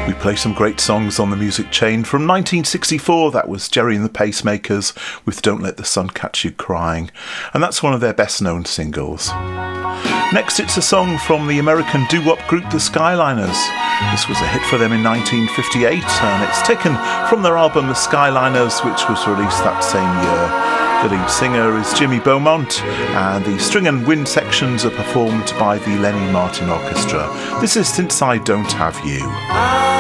We play some great songs on the music chain. From 1964, that was Gerry and the Pacemakers with Don't Let the Sun Catch You Crying, and that's one of their best known singles. Next, it's a song from the American doo-wop group The Skyliners. This was a hit for them in 1958, and it's taken from their album The Skyliners, which was released that same year. The lead singer is Jimmy Beaumont, and the string and wind sections are performed by the Lenny Martin Orchestra. This is Since I Don't Have You.